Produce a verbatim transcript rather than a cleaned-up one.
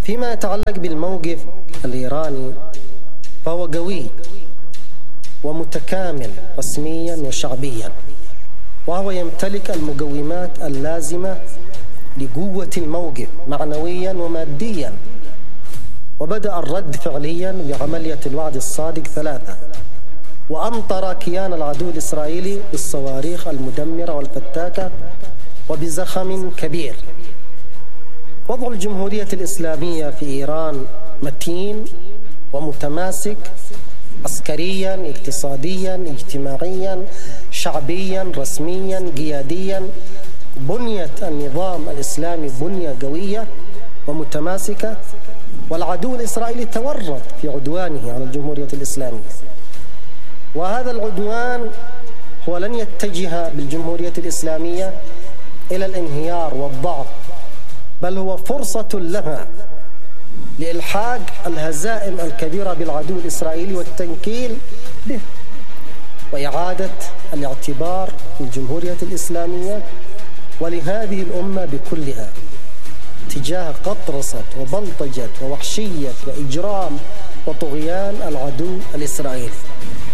فيما يتعلق بالموقف الإيراني فهو قوي ومتكامل رسميا وشعبيا، وهو يمتلك المقومات اللازمة لقوة الموقف معنويا وماديا. وبدأ الرد فعليا بعملية الوعد الصادق ثلاثة، وأمطر كيان العدو الإسرائيلي بالصواريخ المدمرة والفتاكة وبزخم كبير. وضع الجمهورية الإسلامية في إيران متين ومتماسك عسكريا، اقتصاديا، اجتماعيا، شعبيا، رسميا، قياديا. بنية النظام الإسلامي بنية قوية ومتماسكة، والعدو الإسرائيلي تورط في عدوانه على الجمهورية الإسلامية. وهذا العدوان هو لن يتجه بالجمهورية الإسلامية إلى الانهيار والضعف، بل هو فرصة لها لإلحاق الهزائم الكبيرة بالعدو الإسرائيلي والتنكيل به، وإعادة الاعتبار للجمهورية الإسلامية ولهذه الأمة بكلها تجاه قطرسة وبلطجة ووحشية وإجرام وطغيان العدو الإسرائيلي.